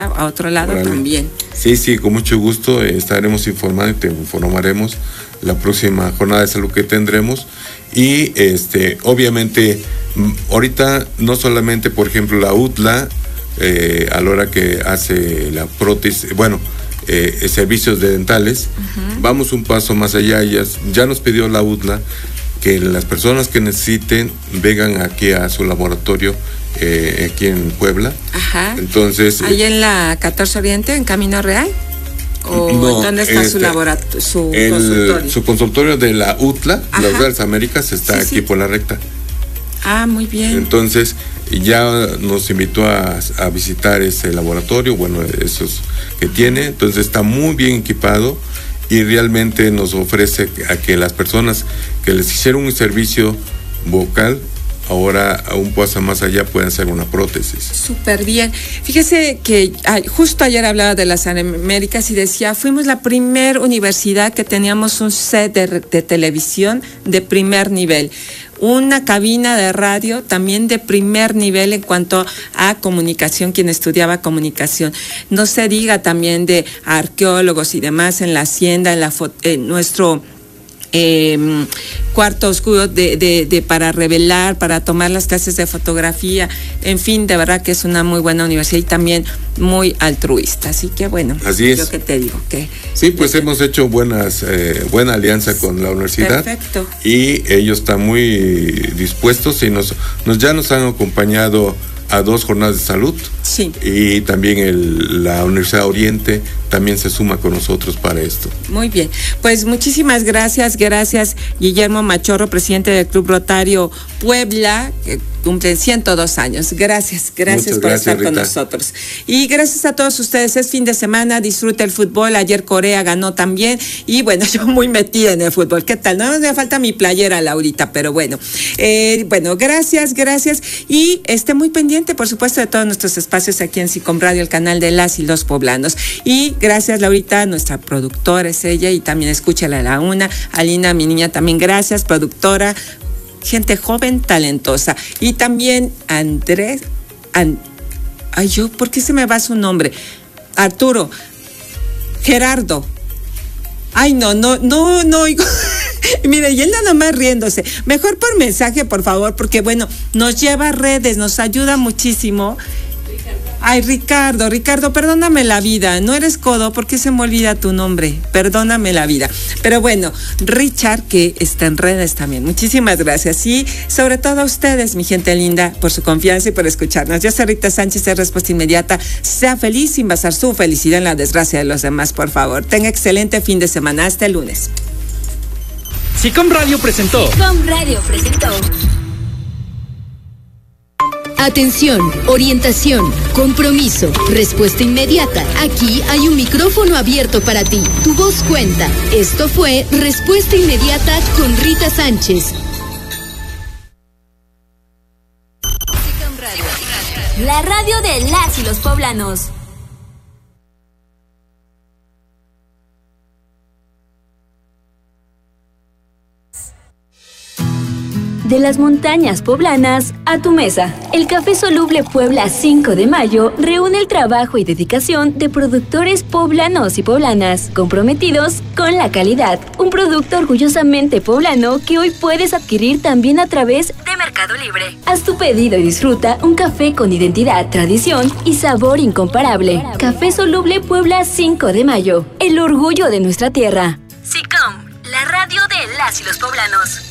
a otro lado también. Sí, con mucho gusto estaremos informando y te informaremos la próxima jornada de salud que tendremos. Y obviamente ahorita no solamente, por ejemplo, la UTLA a la hora que hace la prótesis, servicios de dentales, vamos un paso más allá. Ya nos pidió la UTLA que las personas que necesiten vengan aquí a su laboratorio aquí en Puebla. Ajá. Entonces, ¿ahí en la 14 Oriente, en Camino Real? ¿O no, dónde está su laboratorio, consultorio? Su consultorio de la UTLA, Ajá. las Reales Américas, está aquí por la recta. Ah, muy bien. Entonces, ya nos invitó a visitar ese laboratorio, esos que tiene. Entonces, está muy bien equipado y realmente nos ofrece a que las personas que les hicieron un servicio bucal, ahora aún pasa más allá, pueden hacer una prótesis. Súper bien. Fíjese que justo ayer hablaba de las Américas y decía, fuimos la primer universidad que teníamos un set de televisión de primer nivel. Una cabina de radio también de primer nivel en cuanto a comunicación, quien estudiaba comunicación. No se diga también de arqueólogos y demás en la hacienda, en nuestro cuarto oscuro para revelar, para tomar las clases de fotografía. En fin, de verdad que es una muy buena universidad y también muy altruista. Así que así es. Yo que te digo que sí, pues hemos hecho buena alianza con la universidad. Perfecto. Y ellos están muy dispuestos y ya nos han acompañado a 2 jornadas de salud. Sí. Y también la Universidad Oriente también se suma con nosotros para esto. Muy bien. Pues muchísimas gracias. Gracias, Guillermo Machorro, presidente del Club Rotario Puebla, que cumple 102 años. Gracias por estar Rita con nosotros. Y gracias a todos ustedes. Es fin de semana, disfruta el fútbol. Ayer Corea ganó también. Y yo muy metida en el fútbol. ¿Qué tal? No me falta mi playera, Laurita, pero gracias. Y esté muy pendiente, por supuesto, de todos nuestros espacios aquí en SICOM Radio, el canal de las y los poblanos. Y gracias, Laurita, nuestra productora es ella, y también escúchala a la una. Alina, mi niña, también gracias, productora. Gente joven, talentosa. Y también Andrés, ¿por qué se me va su nombre? Arturo, Gerardo. Ay, no. Mire, y él nada más riéndose. Mejor por mensaje, por favor, porque nos lleva a redes, nos ayuda muchísimo. Ay, Ricardo, perdóname la vida. No eres codo, ¿por qué se me olvida tu nombre? Perdóname la vida. Pero Richard, que está en redes también. Muchísimas gracias. Y sobre todo a ustedes, mi gente linda, por su confianza y por escucharnos. Yo soy Rita Sánchez, de Respuesta Inmediata. Sea feliz sin basar su felicidad en la desgracia de los demás, por favor. Tenga excelente fin de semana. Hasta el lunes. SICOM Radio presentó. Atención, orientación, compromiso, respuesta inmediata. Aquí hay un micrófono abierto para ti. Tu voz cuenta. Esto fue Respuesta Inmediata con Rita Sánchez. SICOM Radio, la radio de las y los poblanos. De las montañas poblanas a tu mesa. El Café Soluble Puebla 5 de Mayo reúne el trabajo y dedicación de productores poblanos y poblanas comprometidos con la calidad. Un producto orgullosamente poblano que hoy puedes adquirir también a través de Mercado Libre. Haz tu pedido y disfruta un café con identidad, tradición y sabor incomparable. Café Soluble Puebla 5 de Mayo. El orgullo de nuestra tierra. SICOM, la radio de las y los poblanos.